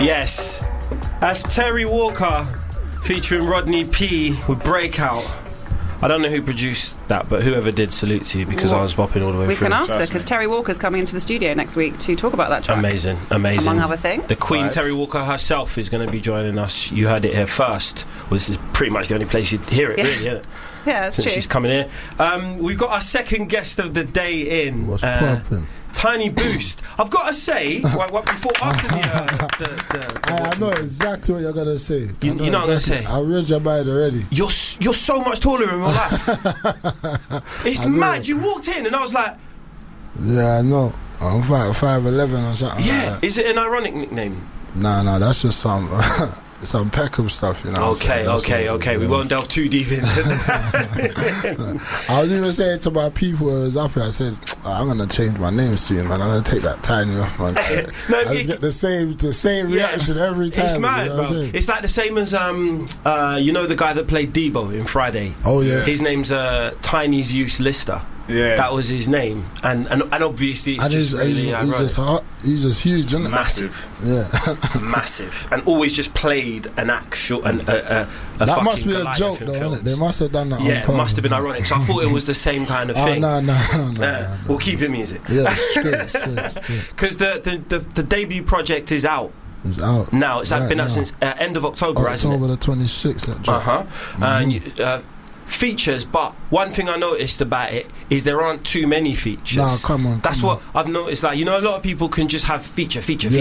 Yes, that's Terry Walker featuring Rodney P with Breakout. I don't know who produced that, but whoever did, salute to you, because I was bopping all the way we through. We can ask her, because Terry Walker's coming into the studio next week to talk about that track. Amazing. Among other things. The Queen, Terry Walker herself, is going to be joining us. You heard it here first. Well, this is pretty much the only place you'd hear it, really, isn't it? Yeah, that's Since true. she's coming here. We've got our second guest of the day in. What's poppin'? Tiny Boost. I've got to say, after I know exactly what you're going to say. You know what I'm going to say? I read your mind already. You're so much taller in real life. It's mad. You walked in and I was like... Yeah, I know. I'm 5'11" or something. Yeah. Like that. Is it an ironic nickname? Nah, that's just some Peckham stuff, you know. Okay. We won't delve too deep into that. I was even saying to my people who was up here, I said, I'm going to change my name soon, man. I'm going to take that Tiny off, man. I just get the same reaction every time. It's mad, you know bro. It's like the same as, you know the guy that played Debo in Friday? Oh, yeah. His name's Tiny's Use Lister. Yeah, that was his name, and obviously it's just really ironic. He's just huge, isn't it? Massive, yeah, massive, and always just played an actual a that must be a joke, though, isn't it? They must have done that. Yeah, it must have been ironic. So I thought it was the same kind of thing. No. We'll keep it music. Yeah, straight. Because the debut project is out. It's out now. It's been out since end of October, hasn't it? October the 26th. And features, but one thing I noticed about it is there aren't too many features. Nah, come on. That's what I've noticed. Like, you know, a lot of people can just have feature.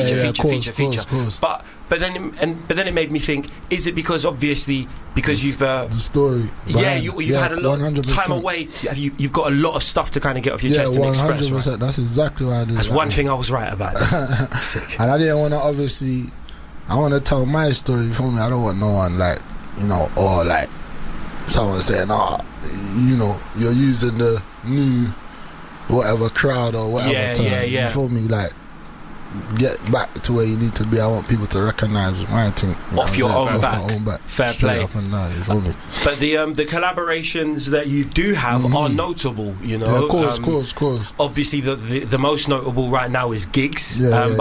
But then it made me think: is it because you've the story? You've had a lot of time away. You've got a lot of stuff to kind of get off your chest and express. 100%. Right? That's exactly what I did. That's one thing I was right about. Sick. And I didn't want to I want to tell my story. You feel me? I don't want no one or someone saying, you're using the new whatever crowd or whatever term. You feel me? Like, get back to where you need to be. I want people to recognise my thing off your own back. Fair play. Up and down, you feel me? But the collaborations that you do have are notable. You know, yeah, of course. Obviously, the most notable right now is Gigs.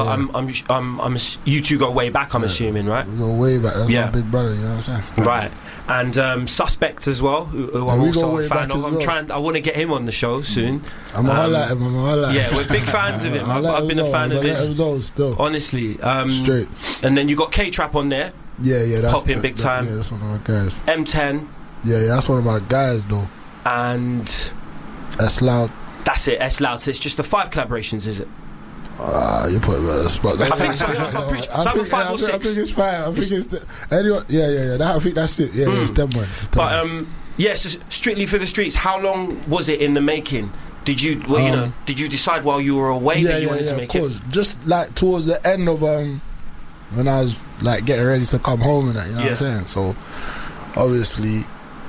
I'm you two go way back. I'm assuming, right? We go way back. That's my big brother. You know what I'm saying? Right. And Suspect as well, who I'm also a fan of. I want to get him on the show soon. I'm highlight him. Yeah, we're big fans of him. I've been a fan of his. Honestly, straight. And then you got K-Trap on there. Yeah, that's popping big time. Yeah, that's one of my guys. M10. Yeah, that's one of my guys though. And S Loud. That's it, S Loud. So it's just the 5 collaborations, is it? You put me on the spot. I think so. I think 5 or 6. I think it's 5. I think it's anyway. Yeah. I think that's it. Yeah, it's them one. But yes, Strictly for the Streets. How long was it in the making? Did you did you decide while you were away that you wanted to make it? Just like towards the end of when I was like getting ready to come home and that, you know what I'm saying? So obviously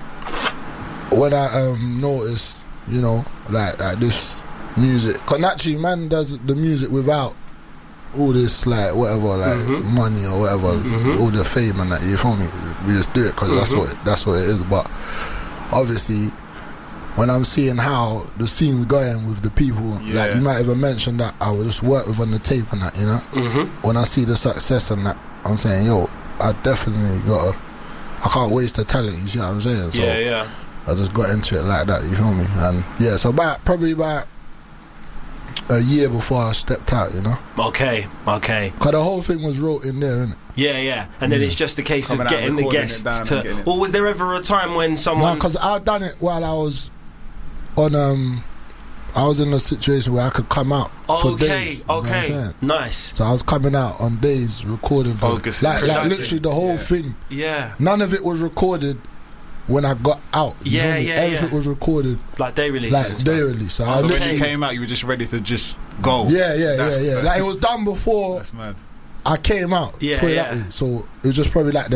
when I noticed, like this music, because naturally man does the music without all this like whatever, like money or whatever, all the fame and that, you feel me? We just do it because that's what it is. But obviously when I'm seeing how the scene's going with the people, like you might even mention that I will just work with on the tape and that, when I see the success and that, I'm saying, I definitely I can't waste the talent, you see what I'm saying? So I just got into it like that, you feel me? And so probably about a year before I stepped out, Okay. Because the whole thing was wrote in there, innit? Yeah. And then it's just a case of getting the guests to... Or was there ever a time when someone... No, because I've done it while I was on... I was in a situation where I could come out for days. Okay. Nice. So I was coming out on days, recording. Focusing. Like literally the whole thing. Yeah. None of it was recorded when I got out. Everything was recorded like day release. So when you came out, you were just ready to just go. Yeah. Like it was done before. That's mad. I came out. Put it that way. So it was just probably like